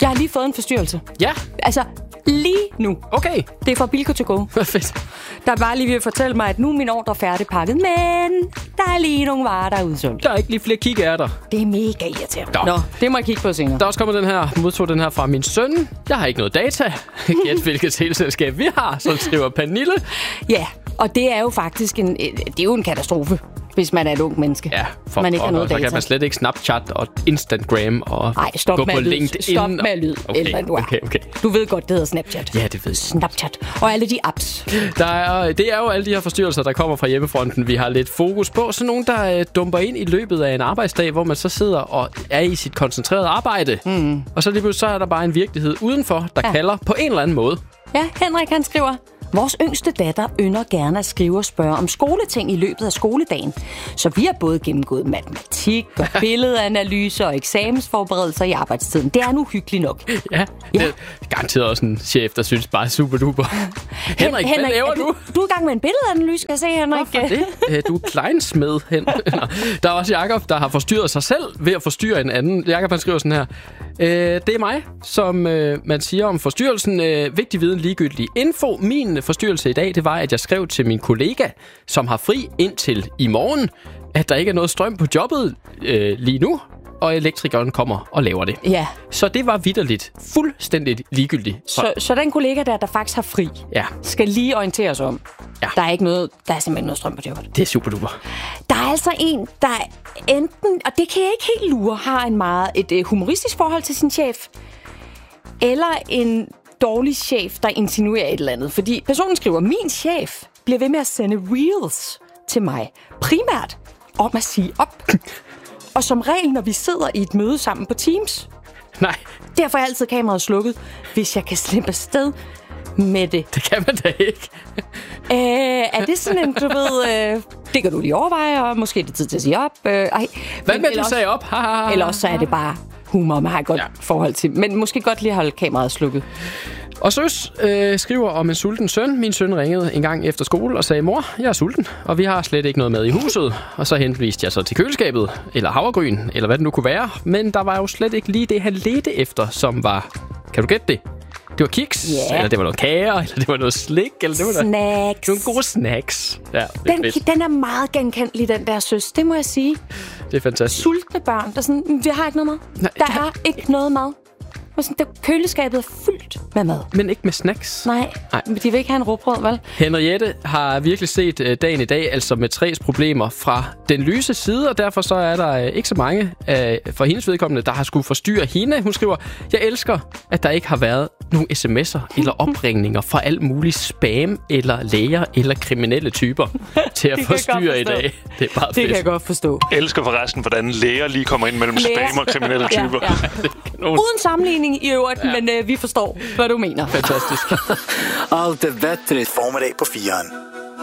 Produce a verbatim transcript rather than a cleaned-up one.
Jeg har lige fået en forstyrrelse. Ja. Altså, lige nu. Okay. Det er fra Bilko to go. Fedt. Der bare lige vil fortælle mig, at nu er min ordre færdigpakket, men der er lige nogle varer, der er udsolgt. Der er ikke lige flere kikærter. Det er mega irriterende. Nå. Nå, det må jeg kigge på senere. Der er også kommet den her, modtog den her fra min søn. Jeg har ikke noget data. Gæt hvilket teleselskab vi har, som skriver Pernille. Ja, og det er jo faktisk en, det er jo en katastrofe, hvis man er et ung menneske. Ja, for man ikke har noget så data. kan man slet ikke Snapchat og Instagram og Ej, stop gå med på lyd. LinkedIn. Stop med lyd, okay, eller hvad du er. okay, okay. Du ved godt, det hedder Snapchat. Ja, det ved jeg. Snapchat. Og alle de apps. Der er, det er jo alle de her forstyrrelser, der kommer fra hjemmefronten, vi har lidt fokus på. Så nogen, der øh, dumper ind i løbet af en arbejdsdag, hvor man så sidder og er i sit koncentrerede arbejde. Mm. Og så lige pludselig så er der bare en virkelighed udenfor, der ja. kalder på en eller anden måde. Ja, Henrik han skriver: vores yngste datter ynder gerne at skrive og spørge om skoleting i løbet af skoledagen. Så vi har både gennemgået matematik og billedanalyse og eksamensforberedelser i arbejdstiden. Det er nu hyggeligt nok. Ja, det er garanteret også en chef, der synes bare super duper. Henrik, Henrik, hvad laver du? Du, du er i gang med en billedanalyse, skal jeg se, Henrik. Hvorfor det? Du er kleinsmed, hen. Der er også Jakob, der har forstyrret sig selv ved at forstyrre en anden. Jakob, han skriver sådan her: det er mig, som man siger om forstyrrelsen. Vigtig viden, ligegyldig info. Min forstyrrelse i dag, det var, at jeg skrev til min kollega, som har fri indtil i morgen, at der ikke er noget strøm på jobbet øh, lige nu, og elektrikeren kommer og laver det. Ja. Så det var vitterligt fuldstændigt ligegyldigt. Så, så den kollega der, der faktisk har fri, ja. skal lige orienteres om. Ja. Der er ikke noget, der er simpelthen noget strøm på jobbet. Det er super duper. Der er altså en, der enten, og det kan jeg ikke helt lure, har en meget et øh, humoristisk forhold til sin chef, eller en dårlig chef, der insinuerer et eller andet. Fordi personen skriver: min chef bliver ved med at sende reels til mig, primært om at sige op. Og som regel, når vi sidder i et møde sammen på Teams. Nej. Derfor er altid kameraet slukket, hvis jeg kan slippe afsted med det. Det kan man da ikke. Æh, er det sådan en, du ved, øh, det kan du lige overveje, og måske er det tid til at sige op. Øh, ej. Hvad med, du sagde op? Eller også så er det bare humor, man har et godt ja. forhold til. Men måske godt lige holde kameraet slukket. Og søs øh, skriver om en sulten søn. Min søn ringede en gang efter skole og sagde: mor, jeg er sulten, og vi har slet ikke noget mad i huset. Og så henviste jeg så til køleskabet, eller havregryn, eller hvad det nu kunne være. Men der var jo slet ikke lige det, han ledte efter, som var... Kan du gætte det? Det var kiks, yeah. eller det var noget kager, eller det var noget slik, eller det var snacks. Noget, nogle gode snacks. Ja, den, den er meget genkendelig, den der søs. Det må jeg sige. Det er fantastisk. Sultne børn, der er sådan: vi har ikke noget mad. Nej, der er ikke noget mad. Og sådan, det, køleskabet er fyldt med mad. Men ikke med snacks. Nej, Nej. De vil ikke have en råbrød, vel? Henriette har virkelig set uh, dagen i dag, altså med tres problemer fra den lyse side, og derfor så er der uh, ikke så mange uh, for hendes vedkommende, der har skulle forstyrre hende. Hun skriver: jeg elsker, at der ikke har været nogle sms'er eller opringninger fra alt muligt spam eller læger eller kriminelle typer til at forstyrre i dag. Det er bare det fedt. kan jeg godt forstå. Jeg elsker forresten, hvordan læger lige kommer ind mellem læger. spam og kriminelle typer. Ja, ja. Uden sammenligning i øvrigt, ja. men øh, vi forstår, hvad du mener. Fantastisk. Allt är bättre. Formiddag på firen.